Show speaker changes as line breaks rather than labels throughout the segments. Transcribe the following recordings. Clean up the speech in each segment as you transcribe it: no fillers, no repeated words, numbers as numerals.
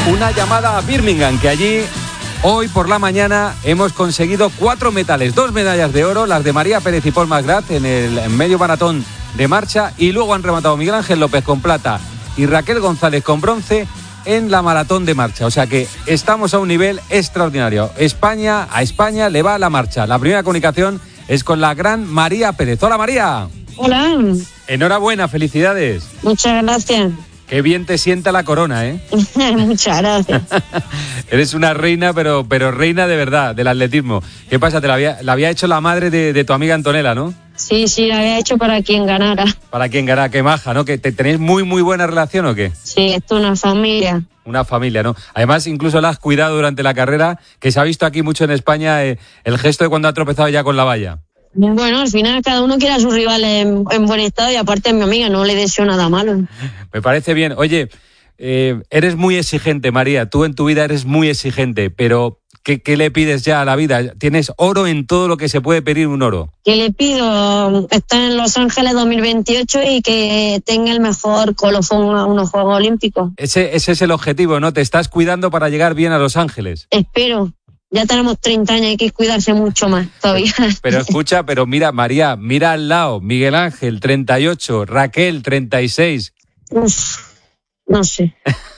una llamada a Birmingham, que allí hoy por la mañana hemos conseguido 4 metales, 2 medallas de oro, las de María Pérez y Paul McGrath en el medio maratón de marcha, y luego han rematado Miguel Ángel López con plata y Raquel González con bronce en la maratón de marcha. O sea que estamos a un nivel extraordinario. A España le va la marcha. La primera comunicación es con la gran María Pérez. Hola, María.
Hola.
Enhorabuena, felicidades.
Muchas gracias.
Qué bien te sienta la corona, ¿eh?
Muchas gracias.
Eres una reina, pero reina de verdad, del atletismo. ¿Qué pasa? La había hecho la madre de tu amiga Antonella, ¿no?
Sí, la había hecho para quien ganara.
Para quien ganara, qué maja, ¿no? ¿Que tenéis muy, muy buena relación o qué?
Sí, esto es una familia.
Una familia, ¿no? Además, incluso la has cuidado durante la carrera, que se ha visto aquí mucho en España, el gesto de cuando ha tropezado ya con la valla.
Bueno, al final cada uno quiere a sus rivales en buen estado, y aparte mi amiga no le deseo nada malo.
Me parece bien. Oye, eres muy exigente, María. Tú en tu vida eres muy exigente, pero ¿qué le pides ya a la vida? Tienes oro en todo lo que se puede pedir un oro.
¿Qué le pido? Está en Los Ángeles 2028 y que tenga el mejor colofón a unos Juegos Olímpicos.
Ese es el objetivo, ¿no? Te estás cuidando para llegar bien a Los Ángeles.
Espero. Ya tenemos 30 años, hay que cuidarse mucho más todavía.
Pero escucha, mira, María, mira al lado, Miguel Ángel, 38, Raquel, 36.
Uf, no sé.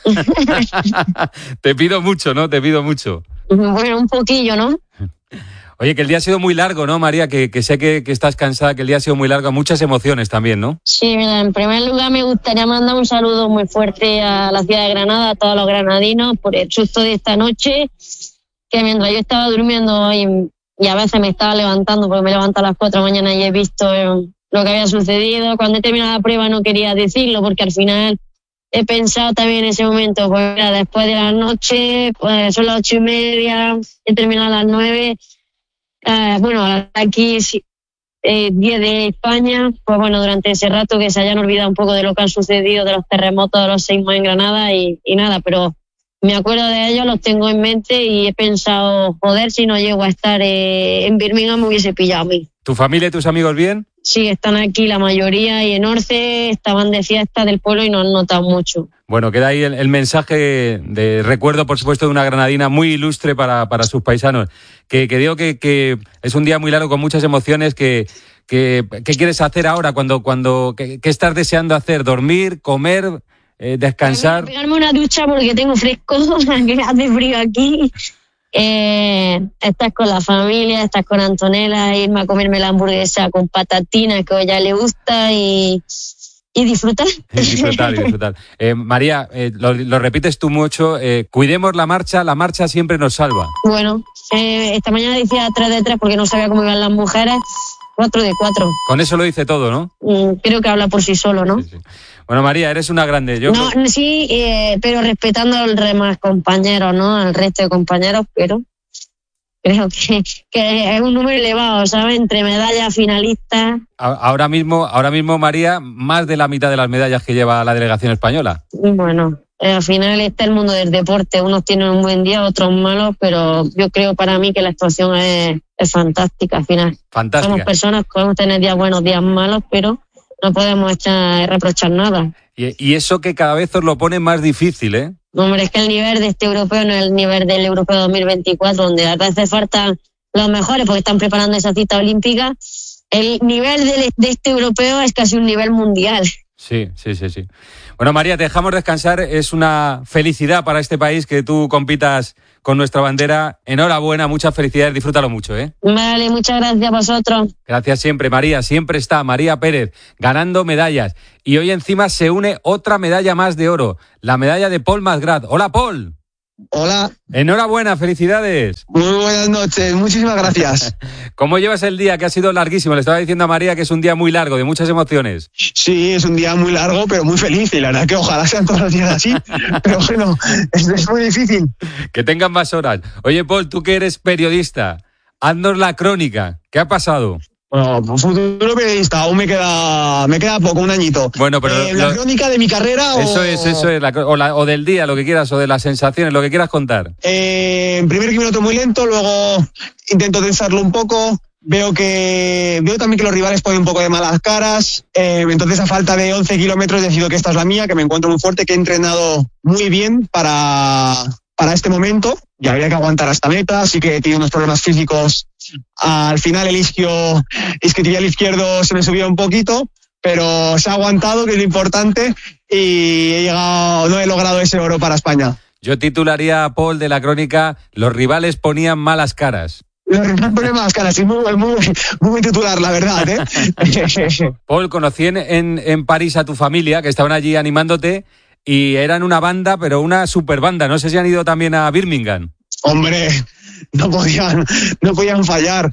Te pido mucho, ¿no? Te pido mucho.
Bueno, un poquillo, ¿no?
Oye, que el día ha sido muy largo, ¿no, María? Que sé que estás cansada, que el día ha sido muy largo. Muchas emociones también, ¿no?
Sí, mira, en primer lugar me gustaría mandar un saludo muy fuerte a la ciudad de Granada, a todos los granadinos, por el susto de esta noche, que mientras yo estaba durmiendo y a veces me estaba levantando, porque me levanto a las 4 de la mañana y he visto lo que había sucedido. Cuando he terminado la prueba no quería decirlo, porque al final he pensado también en ese momento, pues mira, después de la noche, pues son las 8:30, he terminado a las 9, bueno, aquí 10 de España, pues bueno, durante ese rato que se hayan olvidado un poco de lo que han sucedido, de los terremotos de los seismos en Granada y nada, pero me acuerdo de ellos, los tengo en mente y he pensado, joder, si no llego a estar en Birmingham me hubiese pillado a mí.
¿Tu familia y tus amigos bien?
Sí, están aquí la mayoría, y en Orce estaban de fiesta del pueblo y no han notado mucho.
Bueno, queda ahí el mensaje de recuerdo, por supuesto, de una granadina muy ilustre para sus paisanos. Que digo que es un día muy largo con muchas emociones. ¿Qué quieres hacer ahora? ¿Qué estás deseando hacer? ¿Dormir? ¿Comer? ¿Descansar?
Pegarme una ducha porque tengo fresco, que hace frío aquí. Estás con la familia, estás con Antonella, irme a comerme la hamburguesa con patatinas que a ella le gusta y disfrutar. Disfrutar.
María, lo repites tú mucho, cuidemos la marcha siempre nos salva.
Bueno, esta mañana decía 3 de 3 porque no sabía cómo iban las mujeres, 4 de 4.
Con eso lo dice todo, ¿no?
Creo que habla por sí solo, ¿no?
Sí. Bueno, María, eres una grande.
Sí, pero respetando al demás compañeros, ¿no? Al resto de compañeros, pero creo que es un número elevado, ¿sabes? Entre medallas, finalistas.
Ahora mismo, María, más de la mitad de las medallas que lleva la delegación española.
Bueno, al final está el mundo del deporte. Unos tienen un buen día, otros malos, pero yo creo para mí que la actuación es fantástica al final.
Fantástica.
Somos personas, podemos tener días buenos, días malos, pero no podemos reprochar nada.
Y eso que cada vez os lo pone más difícil, ¿eh?
Hombre, es que el nivel de este europeo no es el nivel del europeo 2024, donde a veces faltan los mejores porque están preparando esa cita olímpica. El nivel de este europeo es casi un nivel mundial.
Sí. Bueno, María, te dejamos descansar. Es una felicidad para este país que tú compitas con nuestra bandera. Enhorabuena, muchas felicidades, disfrútalo mucho, ¿eh?
Vale, muchas gracias a vosotros.
Gracias siempre, María. Siempre está María Pérez ganando medallas. Y hoy encima se une otra medalla más de oro, la medalla de Paul McGrath. Hola, Paul.
Hola.
Enhorabuena, felicidades.
Muy buenas noches, muchísimas gracias.
¿Cómo llevas el día, que ha sido larguísimo? Le estaba diciendo a María que es un día muy largo, de muchas emociones.
Sí, es un día muy largo, pero muy feliz. Y la verdad que ojalá sean todos los días así. Pero bueno, es muy difícil.
Que tengan más horas. Oye, Paul, tú que eres periodista, haznos la crónica. ¿Qué ha pasado?
Bueno, futuro periodista, aún me queda poco, un añito.
Bueno, pero
¿la crónica de mi carrera
Eso es, o del día, lo que quieras, o de las sensaciones, lo que quieras contar.
En primer minuto muy lento, luego intento tensarlo un poco, Veo también que los rivales ponen un poco de malas caras, entonces a falta de 11 kilómetros decido que esta es la mía, que me encuentro muy fuerte, que he entrenado muy bien para este momento, y había que aguantar hasta meta, así que he tenido unos problemas físicos. Al final el isquiotibial izquierdo se me subió un poquito, pero se ha aguantado, que es lo importante, y no he logrado ese oro para España.
Yo titularía a Paul de la crónica: los rivales ponían malas caras.
Los rivales ponían malas caras, sí, muy buen titular, la verdad, ¿eh?
Paul, conocí en París a tu familia, que estaban allí animándote, y eran una banda, pero una super banda. No sé si han ido también a Birmingham.
Hombre, no podían fallar.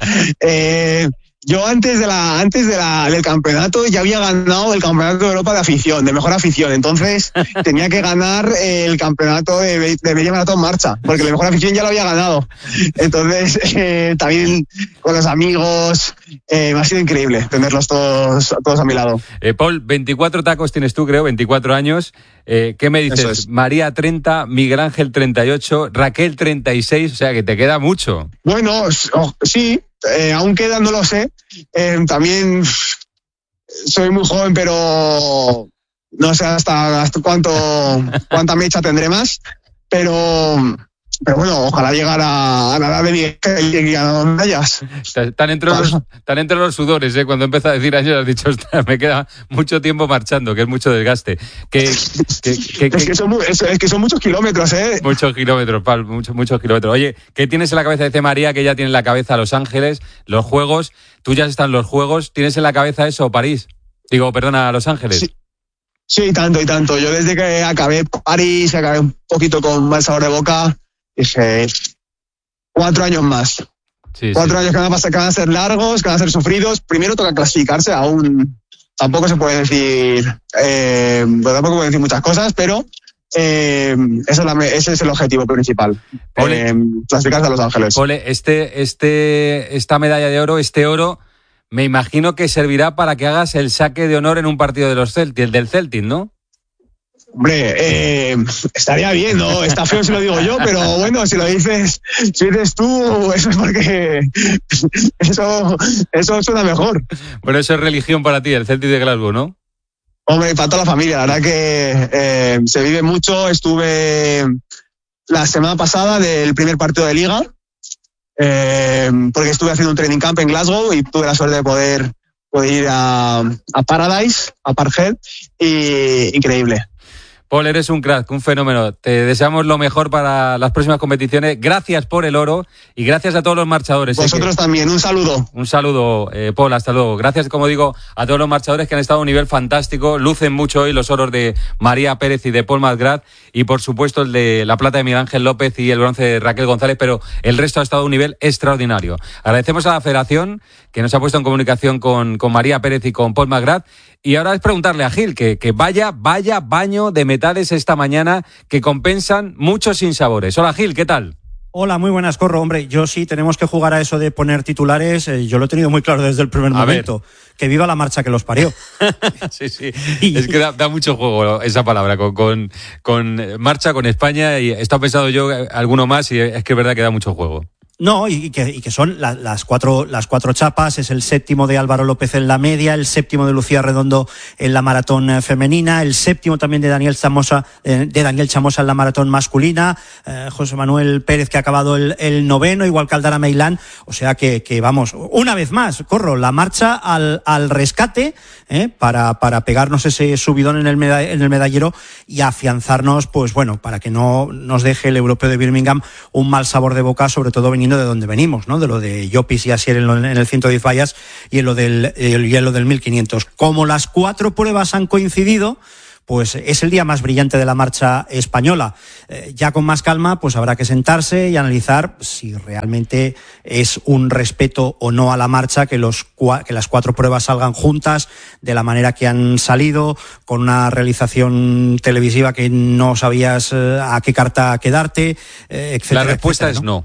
Yo antes del campeonato ya había ganado el campeonato de Europa de afición, de mejor afición. Entonces tenía que ganar el campeonato de media maratón marcha, porque la mejor afición ya lo había ganado. Entonces también con los amigos me ha sido increíble tenerlos todos a mi lado.
Paul, 24 tacos tienes tú, creo, 24 años. ¿Qué me dices?
Eso es.
María 30, Miguel Ángel 38, Raquel 36, o sea que te queda mucho.
Bueno, sí. Aún queda, no lo sé. También soy muy joven, pero no sé hasta cuánta mecha tendré más. Pero bueno, ojalá llegar a la edad de Miguel y a medallas.
Están entre los sudores, ¿eh? Cuando empieza a decir años has dicho, me queda mucho tiempo marchando, que es mucho desgaste.
Es que son muchos kilómetros, ¿eh?
Muchos kilómetros, Paul, muchos kilómetros. Oye, ¿qué tienes en la cabeza? Dice María que ya tiene en la cabeza Los Ángeles, los Juegos. Tú ya están los Juegos. ¿Tienes en la cabeza eso, París? Los Ángeles.
Sí, tanto y tanto. Yo desde que acabé París, acabé un poquito con mal sabor de boca, dije 4 años más.
Sí,
4 años que van a ser largos, que van a ser sufridos. Primero toca clasificarse, aún tampoco se puede decir, tampoco puedo decir muchas cosas, pero ese es el objetivo principal. Clasificarse a Los Ángeles.
Pole, esta medalla de oro, este oro, me imagino que servirá para que hagas el saque de honor en un partido del Celtic, ¿no?
Hombre, estaría bien, ¿no? Está feo si lo digo yo, pero bueno, si dices tú, eso es porque eso suena mejor.
Bueno, eso es religión para ti, el Celtic de Glasgow, ¿no?
Hombre, para toda la familia, la verdad que se vive mucho. Estuve la semana pasada del primer partido de Liga, porque estuve haciendo un training camp en Glasgow y tuve la suerte de poder ir a Paradise, a Parkhead, y increíble.
Paul, eres un crack, un fenómeno. Te deseamos lo mejor para las próximas competiciones. Gracias por el oro y gracias a todos los marchadores.
Vosotros también, un saludo.
Un saludo, Paul, hasta luego. Gracias, como digo, a todos los marchadores que han estado a un nivel fantástico. Lucen mucho hoy los oros de María Pérez y de Paul Masgrat, y por supuesto el de la plata de Miguel Ángel López y el bronce de Raquel González, pero el resto ha estado a un nivel extraordinario. Agradecemos a la Federación que nos ha puesto en comunicación con María Pérez y con Paul Masgrat. Y ahora es preguntarle a Gil que vaya baño de metales esta mañana que compensan muchos sinsabores. Hola Gil, ¿qué tal?
Hola, muy buenas, Corro. Hombre, yo sí, tenemos que jugar a eso de poner titulares. Yo lo he tenido muy claro desde el primer momento. Que viva la marcha que los parió.
Sí. Es que da mucho juego esa palabra, con marcha, con España. Y he estado pensando yo alguno más y es que es verdad que da mucho juego.
No, y que son las cuatro chapas. Es el séptimo de Álvaro López en la media, el séptimo de Lucía Redondo en la maratón femenina, el séptimo también de Daniel Chamosa en la maratón masculina, José Manuel Pérez, que ha acabado el noveno, igual que Aldara Meilán. O sea que vamos, una vez más, Corro, la marcha al rescate, para pegarnos ese subidón en el medallero y afianzarnos, pues bueno, para que no nos deje el europeo de Birmingham un mal sabor de boca, sobre todo viniendo de donde venimos, ¿no? De lo de Llopis y Asier en el 110 vallas y en lo del 1500. Como las 4 pruebas han coincidido, pues es el día más brillante de la marcha española. Ya con más calma, pues habrá que sentarse y analizar si realmente es un respeto o no a la marcha que las 4 pruebas salgan juntas de la manera que han salido, con una realización televisiva que no sabías a qué carta quedarte, etcétera.
La respuesta
etcétera,
es no.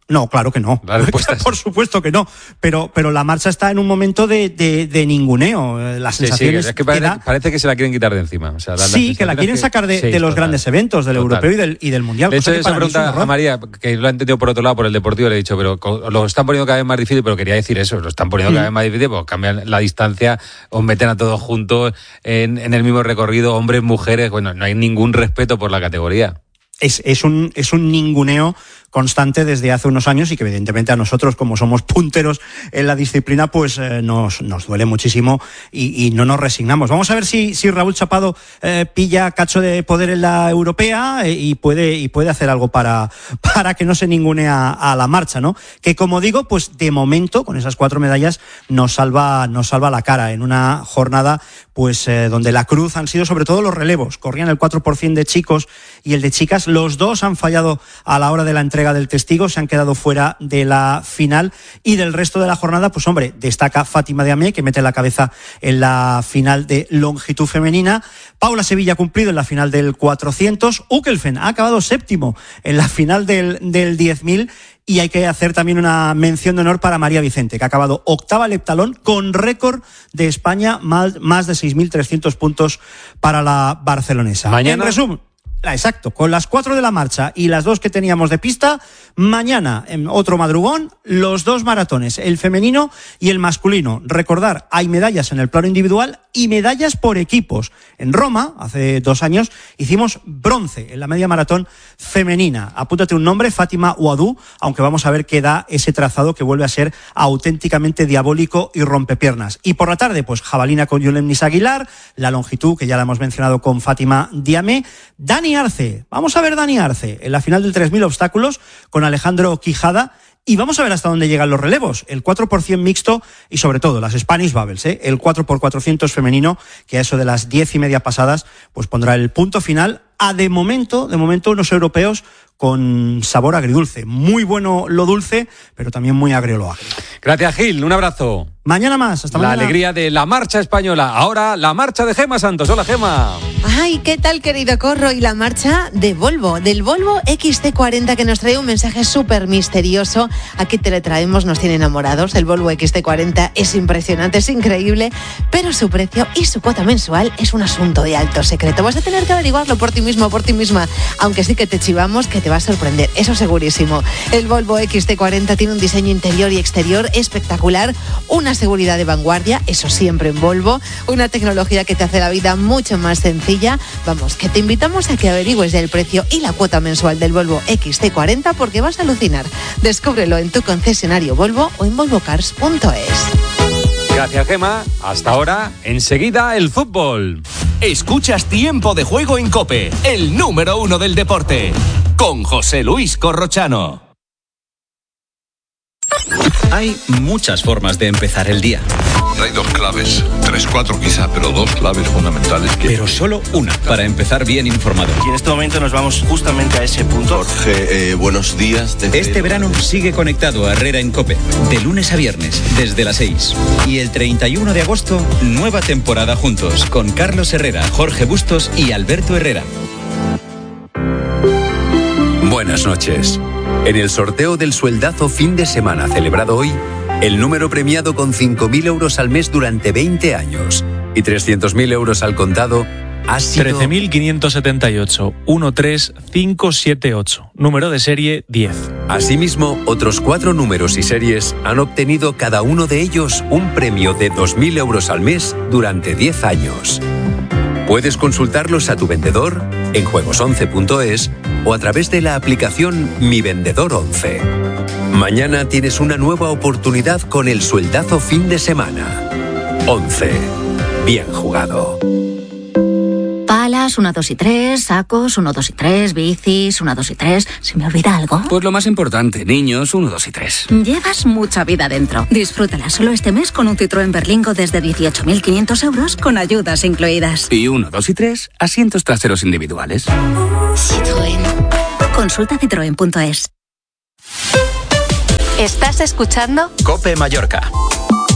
No, claro que no.
La respuesta es...
Por supuesto que no. Pero la marcha está en un momento de ninguneo. La sensación
es que parece que se la quieren quitar de encima. O sea,
que la quieren sacar de los grandes eventos, del europeo y del mundial.
De hecho, esa pregunta a María, que lo ha entendido por otro lado, por el deportivo, le he dicho, pero lo están poniendo cada vez más difícil, pero quería decir eso, lo están poniendo cada vez más difícil, pues cambian la distancia, os meten a todos juntos en el mismo recorrido, hombres, mujeres, bueno, no hay ningún respeto por la categoría.
Es un ninguneo constante desde hace unos años y que evidentemente a nosotros, como somos punteros en la disciplina, pues nos duele muchísimo y no nos resignamos. Vamos a ver si Raúl Chapado pilla cacho de poder en la europea y puede hacer algo para que no se ningune a la marcha, ¿no? Que como digo, pues de momento con esas 4 medallas nos salva la cara en una jornada pues donde la cruz han sido sobre todo los relevos. Corrían el 4% de chicos y el de chicas. Los dos han fallado a la hora de la entrega del testigo, se han quedado fuera de la final. Y del resto de la jornada, pues hombre, destaca Fátima Diamé, que mete la cabeza en la final de longitud femenina. Paula Sevilla ha cumplido en la final del 400. Ukelfen ha acabado séptimo en la final del 10.000. Y hay que hacer también una mención de honor para María Vicente, que ha acabado octava el heptalón con récord de España, más de 6.300 puntos para la barcelonesa.
Mañana...
En resumen, exacto, con las 4 de la marcha y las 2 que teníamos de pista, mañana en otro madrugón, los 2 maratones, el femenino y el masculino. Recordar, hay medallas en el plano individual y medallas por equipos. En Roma, hace 2 años, hicimos bronce en la media maratón femenina. Apúntate un nombre, Fátima Ouadou, aunque vamos a ver qué da ese trazado que vuelve a ser auténticamente diabólico y rompepiernas. Y por la tarde, pues jabalina con Yulemnis Aguilar, la longitud, que ya la hemos mencionado con Fátima Diamé, Dani Arce, vamos a ver Dani Arce en la final del 3.000 obstáculos con Alejandro Quijada y vamos a ver hasta dónde llegan los relevos, el 4% mixto y sobre todo las Spanish Bubbles, el 4x400 femenino que a eso de las 10:30 pasadas pues pondrá el punto final a de momento unos europeos con sabor agridulce, muy bueno lo dulce pero también muy agrio lo agrio.
Gracias Gil, un abrazo.
Mañana más, hasta mañana.
La alegría de la marcha española. Ahora la marcha de Gemma Santos. Hola Gemma.
Ay, ¿qué tal querido Corro? Y la marcha de Volvo, del Volvo XC40 que nos trae un mensaje súper misterioso. Aquí te lo traemos, nos tiene enamorados. El Volvo XC40 es impresionante, es increíble, pero su precio y su cuota mensual es un asunto de alto secreto. Vas a tener que averiguarlo por ti mismo, por ti misma, aunque sí que te chivamos que te va a sorprender, eso segurísimo. El Volvo XC40 tiene un diseño interior y exterior espectacular, una seguridad de vanguardia, eso siempre en Volvo, una tecnología que te hace la vida mucho más sencilla. Vamos, que te invitamos a que averigües el precio y la cuota mensual del Volvo XC40 porque vas a alucinar. Descúbrelo en tu concesionario Volvo o en volvocars.es.
Gracias Gemma, hasta ahora, enseguida el fútbol.
Escuchas Tiempo de Juego en COPE, el número 1 del deporte, con José Luis Corrochano.
Hay muchas formas de empezar el día.
Hay 2 claves, 3, 4 quizá, pero 2 claves fundamentales.
Pero solo una para empezar bien informado.
Y en este momento nos vamos justamente a ese punto.
Jorge, buenos días.
Este verano sigue conectado a Herrera en COPE, de lunes a viernes, desde las 6. Y el 31 de agosto, nueva temporada juntos, con Carlos Herrera, Jorge Bustos y Alberto Herrera.
Buenas noches. En el sorteo del sueldazo fin de semana celebrado hoy, el número premiado con 5.000 euros al mes durante 20 años y 300.000 euros al contado ha sido
13.578, 13578, número de serie 10.
Asimismo, otros 4 números y series han obtenido cada uno de ellos un premio de 2.000 euros al mes durante 10 años. Puedes consultarlos a tu vendedor en juegos11.es o a través de la aplicación Mi Vendedor 11. Mañana tienes una nueva oportunidad con el sueldazo fin de semana. 11. Bien jugado.
Palas, 1, 2 y 3, sacos, 1, 2 y 3, bicis, 1, 2 y 3. ¿Se me olvida algo?
Pues lo más importante, niños, 1, 2 y 3.
Llevas mucha vida dentro. Disfrútala solo este mes con un Citroën Berlingo desde 18.500 euros con ayudas incluidas.
Y 1, 2 y 3, asientos traseros individuales.
Citroën. Consulta citroen.es.
¿Estás escuchando?
COPE Mallorca.